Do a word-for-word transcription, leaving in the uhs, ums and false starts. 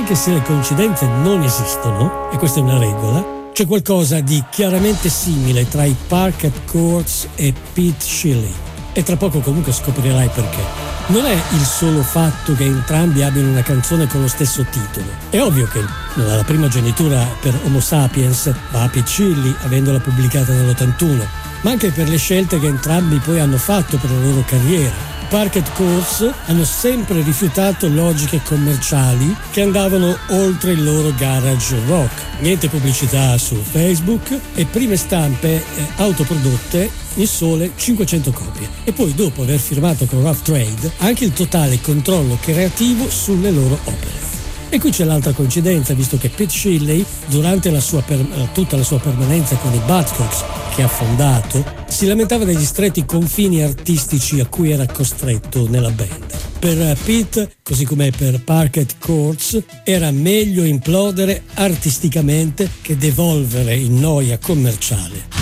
anche se le coincidenze non esistono, e questa è una regola, c'è qualcosa di chiaramente simile tra i Parquet Courts e Pete Shelley. E tra poco comunque scoprirai perché. Non è il solo fatto che entrambi abbiano una canzone con lo stesso titolo. È ovvio che la prima genitura per Homo Sapiens va a Pete Shelley, avendola pubblicata nell'ottantuno, ma anche per le scelte che entrambi poi hanno fatto per la loro carriera. Parquet Courts hanno sempre rifiutato logiche commerciali che andavano oltre il loro garage rock. Niente pubblicità su Facebook e prime stampe eh, autoprodotte in sole cinquecento copie. E poi, dopo aver firmato con Rough Trade, anche il totale controllo creativo sulle loro opere. E qui c'è l'altra coincidenza, visto che Pete Shelley, durante la sua per, tutta la sua permanenza con i Buzzcocks, che ha fondato, si lamentava degli stretti confini artistici a cui era costretto nella band. Per Pete, così come per Parquet Courts, era meglio implodere artisticamente che devolvere in noia commerciale.